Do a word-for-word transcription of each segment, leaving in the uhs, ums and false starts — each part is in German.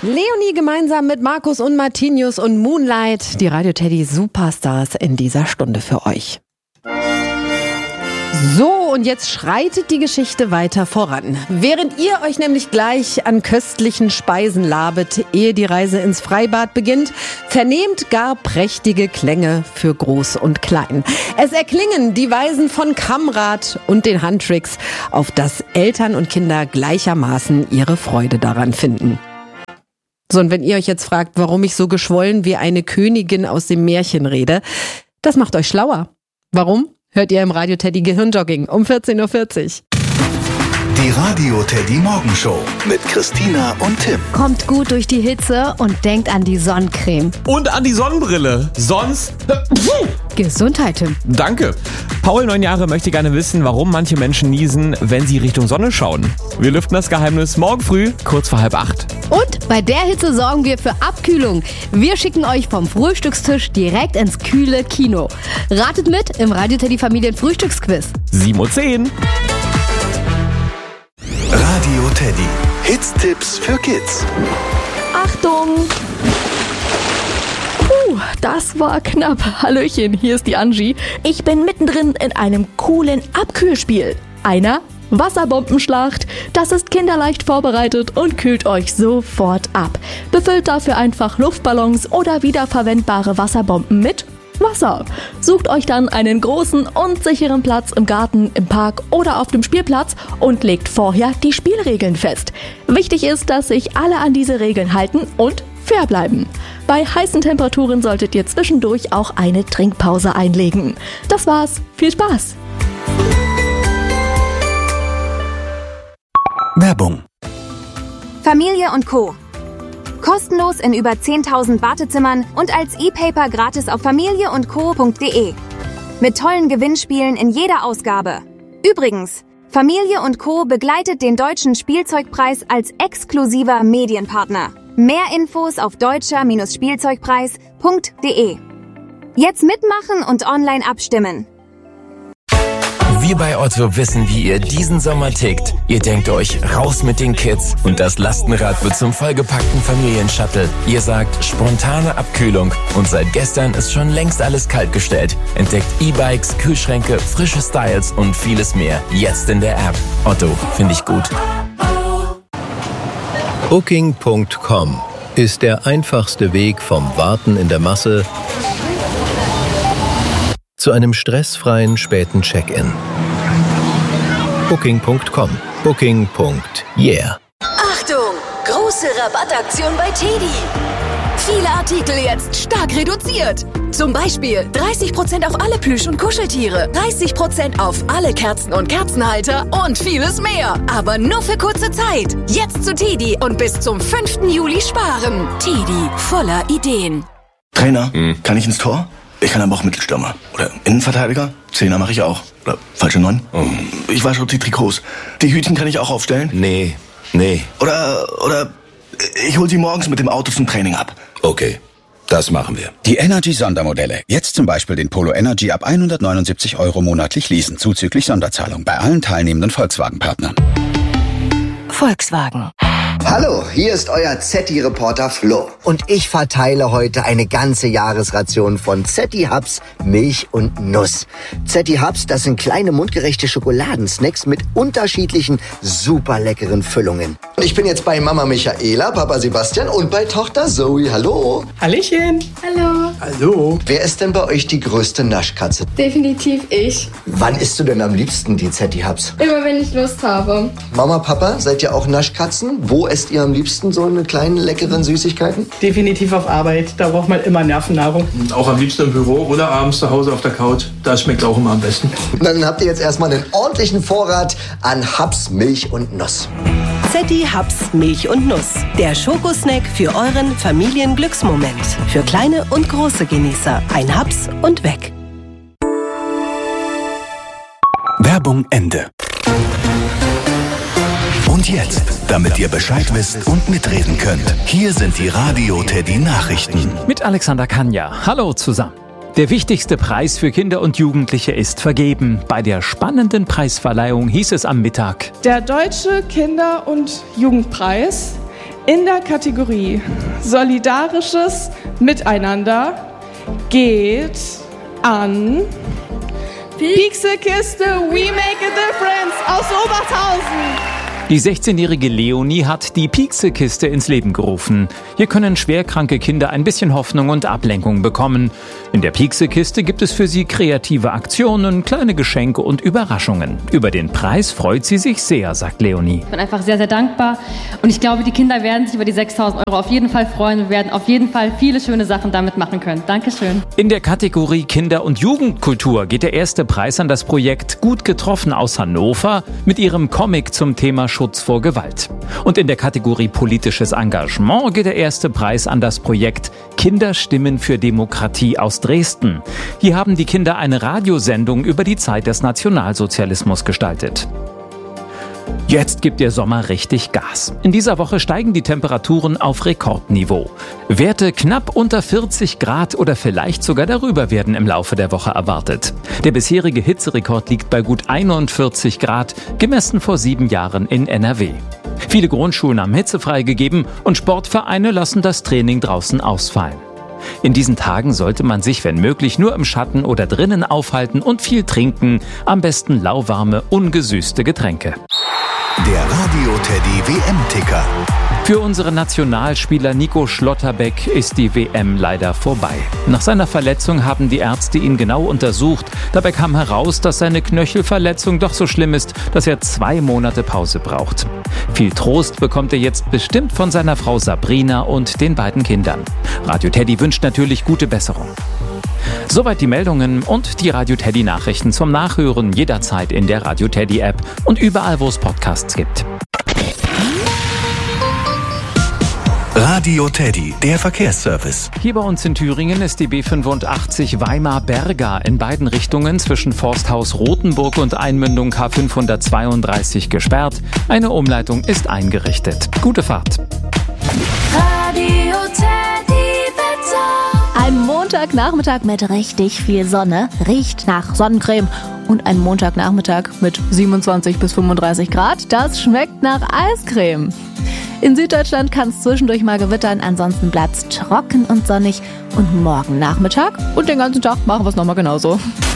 Leonie gemeinsam mit Markus und Martinius und Moonlight, die Radio Teddy Superstars in dieser Stunde für euch. So, und jetzt schreitet die Geschichte weiter voran. Während ihr euch nämlich gleich an köstlichen Speisen labet, ehe die Reise ins Freibad beginnt, vernehmt gar prächtige Klänge für Groß und Klein. Es erklingen die Weisen von Kamrad und den Handtricks, auf das Eltern und Kinder gleichermaßen ihre Freude daran finden. So, und wenn ihr euch jetzt fragt, warum ich so geschwollen wie eine Königin aus dem Märchen rede, das macht euch schlauer. Warum? Hört ihr im Radio Teddy Gehirnjogging um vierzehn Uhr vierzig. Die Radio Teddy Morgenshow mit Christina und Tim. Kommt gut durch die Hitze und denkt an die Sonnencreme. Und an die Sonnenbrille. Sonst... Gesundheit, Tim. Danke. Paul, neun Jahre, möchte gerne wissen, warum manche Menschen niesen, wenn sie Richtung Sonne schauen. Wir lüften das Geheimnis morgen früh, kurz vor halb acht. Und bei der Hitze sorgen wir für Abkühlung. Wir schicken euch vom Frühstückstisch direkt ins kühle Kino. Ratet mit im Radio Teddy Familien Frühstücksquiz. sieben Uhr zehn. Radio Teddy. Hits-Tipps für Kids. Achtung! Uh, das war knapp. Hallöchen, hier ist die Angie. Ich bin mittendrin in einem coolen Abkühlspiel. Einer Wasserbombenschlacht. Das ist kinderleicht vorbereitet und kühlt euch sofort ab. Befüllt dafür einfach Luftballons oder wiederverwendbare Wasserbomben mit Wasser. Sucht euch dann einen großen und sicheren Platz im Garten, im Park oder auf dem Spielplatz und legt vorher die Spielregeln fest. Wichtig ist, dass sich alle an diese Regeln halten und fair bleiben. Bei heißen Temperaturen solltet ihr zwischendurch auch eine Trinkpause einlegen. Das war's. Viel Spaß! Werbung. Familie und Co. Kostenlos in über zehntausend Wartezimmern und als E-Paper gratis auf familie und co punkt de. Mit tollen Gewinnspielen in jeder Ausgabe. Übrigens, Familie und Co. begleitet den Deutschen Spielzeugpreis als exklusiver Medienpartner. Mehr Infos auf deutscher Spielzeugpreis punkt de. Jetzt mitmachen und online abstimmen. Wir bei Otto wissen, wie ihr diesen Sommer tickt. Ihr denkt euch, raus mit den Kids und das Lastenrad wird zum vollgepackten Familienshuttle. Ihr sagt, spontane Abkühlung und seit gestern ist schon längst alles kaltgestellt. Entdeckt E-Bikes, Kühlschränke, frische Styles und vieles mehr. Jetzt in der App. Otto, finde ich gut. Booking Punkt com ist der einfachste Weg vom Warten in der Masse zu einem stressfreien späten Check-in. Booking Punkt com. Booking. Yeah. Achtung! Große Rabattaktion bei Teddy. Viele Artikel jetzt stark reduziert. Zum Beispiel dreißig Prozent auf alle Plüsch- und Kuscheltiere, dreißig Prozent auf alle Kerzen und Kerzenhalter und vieles mehr. Aber nur für kurze Zeit. Jetzt zu Teddy und bis zum fünften Juli sparen. Teddy, voller Ideen. Trainer, hm. kann ich ins Tor? Ich kann aber auch Mittelstürmer. Oder Innenverteidiger. Zehner mache ich auch. Oder falsche Neun. Oh. Ich wasche die Trikots. Die Hütchen kann ich auch aufstellen. Nee, nee. Oder, oder ich hol sie morgens mit dem Auto zum Training ab. Okay, das machen wir. Die Energy-Sondermodelle. Jetzt zum Beispiel den Polo Energy ab hundertneunundsiebzig Euro monatlich leasen. Zuzüglich Sonderzahlung bei allen teilnehmenden Volkswagen-Partnern. Volkswagen. Hallo, hier ist euer Zetti-Reporter Flo. Und ich verteile heute eine ganze Jahresration von Zetti Hubs Milch und Nuss. Zetti Hubs, das sind kleine mundgerechte Schokoladensnacks mit unterschiedlichen, super leckeren Füllungen. Und ich bin jetzt bei Mama Michaela, Papa Sebastian und bei Tochter Zoe. Hallo. Hallöchen. Hallo. Hallo. Wer ist denn bei euch die größte Naschkatze? Definitiv ich. Wann isst du denn am liebsten die Zetti Hubs? Immer wenn ich Lust habe. Mama, Papa, seid ihr auch Naschkatzen? Wo esst ihr am liebsten so eine kleinen, leckeren Süßigkeiten? Definitiv auf Arbeit. Da braucht man immer Nervennahrung. Auch am liebsten im Büro oder abends zu Hause auf der Couch. Das schmeckt auch immer am besten. Dann habt ihr jetzt erstmal einen ordentlichen Vorrat an Hubs, Milch und Nuss. Zetti Hubs Milch und Nuss. Der Schokosnack für euren Familienglücksmoment. Für kleine und große Genießer. Ein Hubs und weg. Werbung Ende. Und jetzt, damit ihr Bescheid wisst und mitreden könnt, hier sind die Radio Teddy Nachrichten. Mit Alexander Kanja. Hallo zusammen. Der wichtigste Preis für Kinder und Jugendliche ist vergeben. Bei der spannenden Preisverleihung hieß es am Mittag: Der Deutsche Kinder- und Jugendpreis In der Kategorie Solidarisches Miteinander geht an Pixelkiste We Make a Difference aus Oberthausen. Die sechzehnjährige Leonie hat die Pixelkiste ins Leben gerufen. Hier können schwerkranke Kinder ein bisschen Hoffnung und Ablenkung bekommen. In der Pixelkiste gibt es für sie kreative Aktionen, kleine Geschenke und Überraschungen. Über den Preis freut sie sich sehr, sagt Leonie. Ich bin einfach sehr, sehr dankbar und ich glaube, die Kinder werden sich über die sechstausend Euro auf jeden Fall freuen und werden auf jeden Fall viele schöne Sachen damit machen können. Dankeschön. In der Kategorie Kinder- und Jugendkultur geht der erste Preis an das Projekt Gut getroffen aus Hannover mit ihrem Comic zum Thema Schutz vor Gewalt. Und in der Kategorie politisches Engagement geht der erste Preis an das Projekt Kinderstimmen für Demokratie aus Dresden. Hier haben die Kinder eine Radiosendung über die Zeit des Nationalsozialismus gestaltet. Jetzt gibt der Sommer richtig Gas. In dieser Woche steigen die Temperaturen auf Rekordniveau. Werte knapp unter vierzig Grad oder vielleicht sogar darüber werden im Laufe der Woche erwartet. Der bisherige Hitzerekord liegt bei gut einundvierzig Grad, gemessen vor sieben Jahren in N R W. Viele Grundschulen haben Hitze freigegeben und Sportvereine lassen das Training draußen ausfallen. In diesen Tagen sollte man sich, wenn möglich, nur im Schatten oder drinnen aufhalten und viel trinken. Am besten lauwarme, ungesüßte Getränke. Der Radio Teddy W M-Ticker. Für unseren Nationalspieler Nico Schlotterbeck ist die W M leider vorbei. Nach seiner Verletzung haben die Ärzte ihn genau untersucht. Dabei kam heraus, dass seine Knöchelverletzung doch so schlimm ist, dass er zwei Monate Pause braucht. Viel Trost bekommt er jetzt bestimmt von seiner Frau Sabrina und den beiden Kindern. Radio Teddy wünscht natürlich gute Besserung. Soweit die Meldungen und die Radio Teddy Nachrichten zum Nachhören jederzeit in der Radio Teddy App und überall, wo es Podcasts gibt. Radio Teddy, der Verkehrsservice. Hier bei uns in Thüringen ist die B fünfundachtzig Weimar-Berga in beiden Richtungen zwischen Forsthaus Rothenburg und Einmündung K fünfhundertzweiunddreißig gesperrt. Eine Umleitung ist eingerichtet. Gute Fahrt. Radio Teddy Wetter. Ein Montagnachmittag mit richtig viel Sonne riecht nach Sonnencreme. Und ein Montagnachmittag mit siebenundzwanzig bis fünfunddreißig Grad, das schmeckt nach Eiscreme. In Süddeutschland kann es zwischendurch mal gewittern, ansonsten bleibt es trocken und sonnig. Und morgen Nachmittag und den ganzen Tag machen wir es nochmal genauso.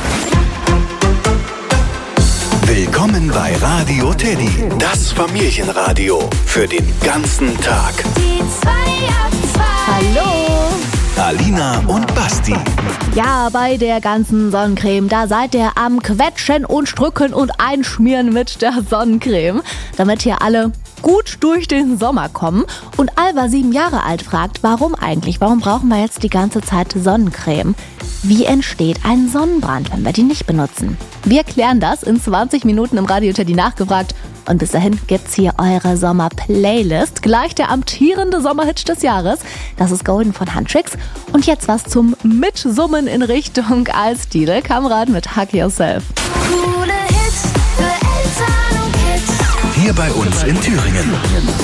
Willkommen bei Radio Teddy, das Familienradio für den ganzen Tag. Die zwei auf zwei. Hallo! Alina und Basti. Ja, bei der ganzen Sonnencreme, da seid ihr am Quetschen und Strücken und Einschmieren mit der Sonnencreme, damit hier alle gut durch den Sommer kommen. Und Alba, sieben Jahre alt, fragt, warum eigentlich? Warum brauchen wir jetzt die ganze Zeit Sonnencreme? Wie entsteht ein Sonnenbrand, wenn wir die nicht benutzen? Wir klären das in zwanzig Minuten im Radio Teddy nachgefragt. Und bis dahin gibt's hier eure Sommer-Playlist. Gleich der amtierende Sommerhit des Jahres. Das ist Golden von Huntrix. Und jetzt was zum Mitsummen in Richtung als Didel Kamrat mit Hug Yourself. Coole Hits für Eltern und Kids. Hier bei uns in Thüringen.